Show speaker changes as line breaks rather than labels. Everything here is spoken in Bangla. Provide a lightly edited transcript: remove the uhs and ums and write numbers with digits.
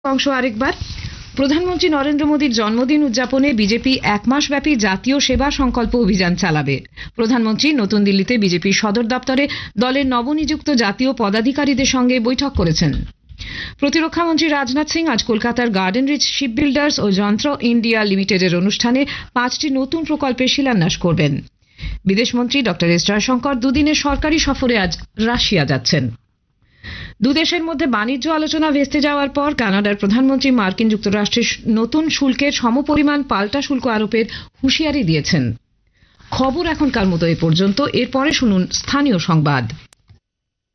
অংশ আরেকবার। প্রধানমন্ত্রী নরেন্দ্র মোদীর জন্মদিন উদযাপনে বিজেপি এক মাসব্যাপী জাতীয় সেবা সংকল্প অভিযান চালাবে। প্রধানমন্ত্রী নতুন দিল্লিতে বিজেপির সদর দপ্তরে দলের নবনিযুক্ত জাতীয় পদাধিকারীদের সঙ্গে বৈঠক করেছেন। প্রতিরক্ষা মন্ত্রী রাজনাথ সিং আজ কলকাতার গার্ডেন রিচ শিপ বিল্ডার্স ও যন্ত্র ইন্ডিয়া লিমিটেডের অনুষ্ঠানে 5টি নতুন প্রকল্পের শিলান্যাস করবেন। বিদেশমন্ত্রী ডক্টর এস জয়শঙ্কর দুদিনের সরকারি সফরে আজ রাশিয়া যাচ্ছেন। দুদেশের মধ্যে বাণিজ্য আলোচনা ভেস্তে যাওয়ার পর কানাডার প্রধানমন্ত্রী মার্কিন যুক্তরাষ্ট্রের নতুন শুল্কের সমপরিমাণ পাল্টা শুল্ক আরোপের হুঁশিয়ারি দিয়েছেন। খবর এখনকার মতো এ পর্যন্ত। এরপরে শুনুন স্থানীয় সংবাদ।